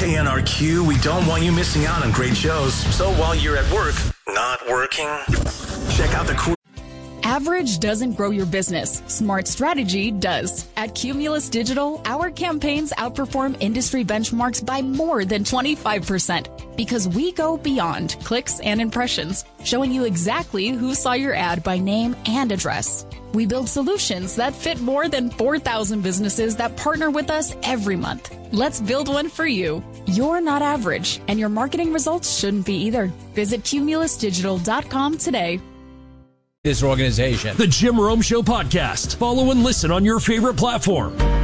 KNRQ, we don't want you missing out on great shows. So while you're at work, not working, check out the cool. Average doesn't grow your business. Smart strategy does. At Cumulus Digital, our campaigns outperform industry benchmarks by more than 25% because we go beyond clicks and impressions, showing you exactly who saw your ad by name and address. We build solutions that fit more than 4,000 businesses that partner with us every month. Let's build one for you. You're not average, and your marketing results shouldn't be either. Visit cumulusdigital.com today. This organization. The Jim Rome Show podcast. Follow and listen on your favorite platform.